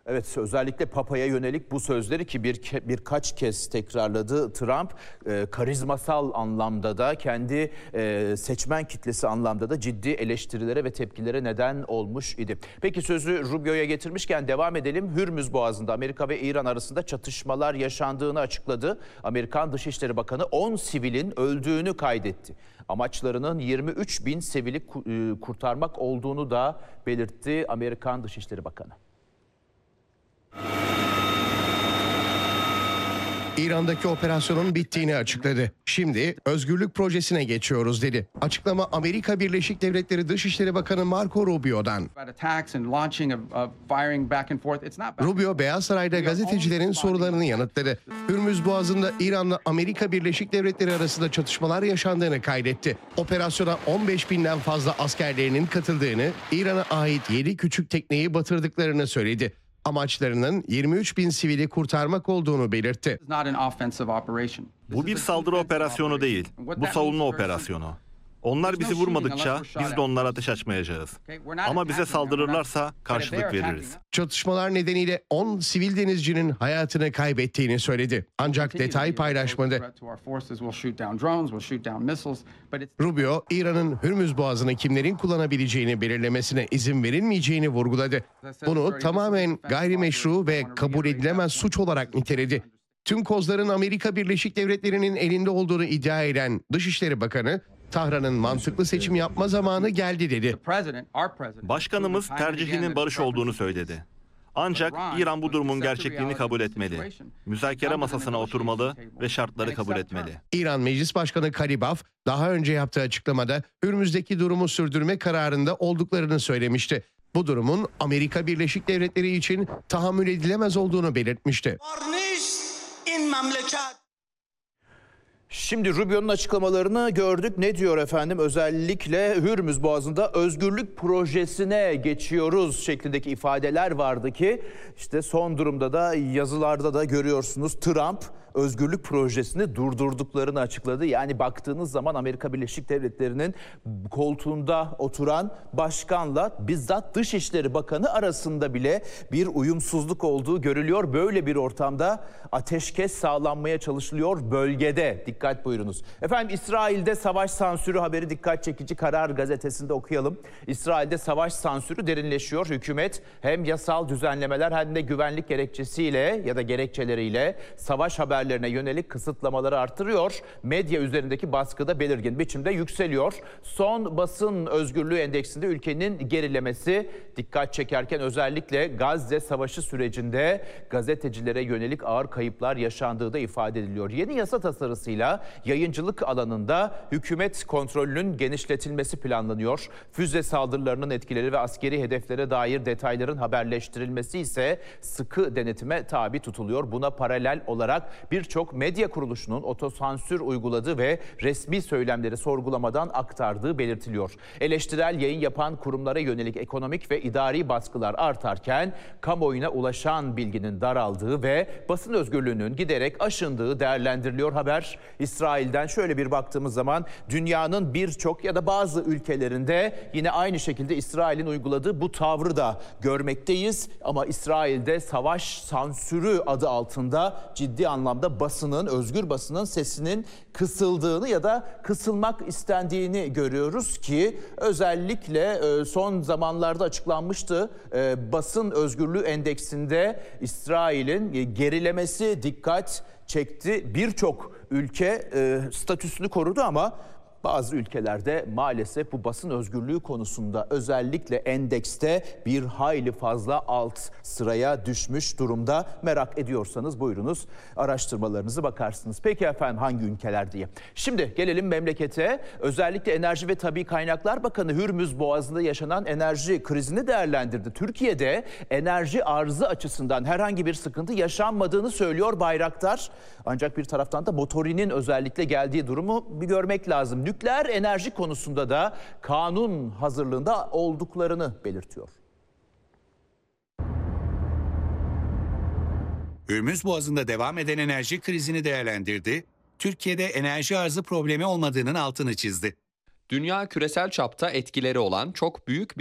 Evet, özellikle Papa'ya yönelik bu sözleri ki birkaç kez tekrarladı Trump, karizmasal anlamda da kendi seçmen kitlesi anlamda da ciddi eleştirilere ve tepkilere neden olmuş idi. Peki sözü Rubio'ya getirmişken devam edelim. Hürmüz Boğazı'nda Amerika ve İran arasında çatışmalar yaşandığını açıkladı. Amerikan Dışişleri Bakanı 10 sivilin öldüğünü kaydetti. Amaçlarının 23 bin sivili kurtarmak olduğunu da belirtti Amerikan Dışişleri Bakanı. İran'daki operasyonun bittiğini açıkladı. Şimdi özgürlük projesine geçiyoruz dedi. Açıklama Amerika Birleşik Devletleri Dışişleri Bakanı Marco Rubio'dan. Rubio, Beyaz Saray'da gazetecilerin sorularını yanıtladı. Hürmüz Boğazı'nda İran'la Amerika Birleşik Devletleri arasında çatışmalar yaşandığını kaydetti. Operasyona 15 binden fazla askerlerinin katıldığını, İran'a ait 7 küçük tekneyi batırdıklarını söyledi. Amaçlarının 23 bin sivili kurtarmak olduğunu belirtti. Bu bir saldırı operasyonu değil, bu savunma operasyonu. Onlar bizi vurmadıkça biz de onlara ateş açmayacağız. Ama bize saldırırlarsa karşılık veririz. Çatışmalar nedeniyle 10 sivil denizcinin hayatını kaybettiğini söyledi. Ancak detay paylaşmadı. Rubio, İran'ın Hürmüz Boğazı'nı kimlerin kullanabileceğini belirlemesine izin verilmeyeceğini vurguladı. Bunu tamamen gayrimeşru ve kabul edilemez suç olarak niteledi. Tüm kozların Amerika Birleşik Devletleri'nin elinde olduğunu iddia eden Dışişleri Bakanı, Tahran'ın mantıklı seçim yapma zamanı geldi dedi. Başkanımız tercihinin barış olduğunu söyledi. Ancak İran bu durumun gerçekliğini kabul etmeli. Müzakere masasına oturmalı ve şartları kabul etmeli. İran Meclis Başkanı Karibaf daha önce yaptığı açıklamada Hürmüz'deki durumu sürdürme kararında olduklarını söylemişti. Bu durumun Amerika Birleşik Devletleri için tahammül edilemez olduğunu belirtmişti. Şimdi Rubio'nun açıklamalarını gördük. Ne diyor efendim? Özellikle Hürmüz Boğazı'nda özgürlük projesine geçiyoruz şeklindeki ifadeler vardı ki işte son durumda da yazılarda da görüyorsunuz Trump özgürlük projesini durdurduklarını açıkladı. Yani baktığınız zaman Amerika Birleşik Devletleri'nin koltuğunda oturan başkanla bizzat Dışişleri Bakanı arasında bile bir uyumsuzluk olduğu görülüyor. Böyle bir ortamda ateşkes sağlanmaya çalışılıyor bölgede. Dikkat buyurunuz. Efendim İsrail'de savaş sansürü haberi dikkat çekici. Karar gazetesinde okuyalım. İsrail'de savaş sansürü derinleşiyor. Hükümet hem yasal düzenlemeler hem de güvenlik gerekçesiyle ya da gerekçeleriyle savaş haberlerine yönelik kısıtlamaları artırıyor. Medya üzerindeki baskı da belirgin biçimde yükseliyor. Son basın özgürlüğü endeksinde ülkenin gerilemesi dikkat çekerken özellikle Gazze savaşı sürecinde gazetecilere yönelik ağır kayıplar yaşandığı da ifade ediliyor. Yeni yasa tasarısıyla yayıncılık alanında hükümet kontrolünün genişletilmesi planlanıyor. Füze saldırılarının etkileri ve askeri hedeflere dair detayların haberleştirilmesi ise sıkı denetime tabi tutuluyor. Buna paralel olarak birçok medya kuruluşunun otosansür uyguladığı ve resmi söylemleri sorgulamadan aktardığı belirtiliyor. Eleştirel yayın yapan kurumlara yönelik ekonomik ve idari baskılar artarken kamuoyuna ulaşan bilginin daraldığı ve basın özgürlüğünün giderek aşındığı değerlendiriliyor haber. İsrail'den şöyle bir baktığımız zaman dünyanın birçok ya da bazı ülkelerinde yine aynı şekilde İsrail'in uyguladığı bu tavrı da görmekteyiz. Ama İsrail'de savaş sansürü adı altında ciddi anlamda basının, özgür basının sesinin kısıldığını ya da kısılmak istendiğini görüyoruz ki özellikle son zamanlarda açıklanmıştı basın özgürlüğü endeksinde İsrail'in gerilemesi dikkat çekti. Birçok ülke statüsünü korudu ama bazı ülkelerde maalesef bu basın özgürlüğü konusunda özellikle endekste bir hayli fazla alt sıraya düşmüş durumda. Merak ediyorsanız buyurunuz araştırmalarınızı bakarsınız. Peki efendim hangi ülkeler diye. Şimdi gelelim memlekete. Özellikle Enerji ve Tabii Kaynaklar Bakanı Hürmüz Boğazı'nda yaşanan enerji krizini değerlendirdi. Türkiye'de enerji arzı açısından herhangi bir sıkıntı yaşanmadığını söylüyor Bayraktar. Ancak bir taraftan da motorinin özellikle geldiği durumu bir görmek lazım. Nükleer enerji konusunda da kanun hazırlığında olduklarını belirtiyor. Hürmüz Boğazı'nda devam eden enerji krizini değerlendirdi. Türkiye'de enerji arzı problemi olmadığının altını çizdi. Dünya küresel çapta etkileri olan çok büyük bir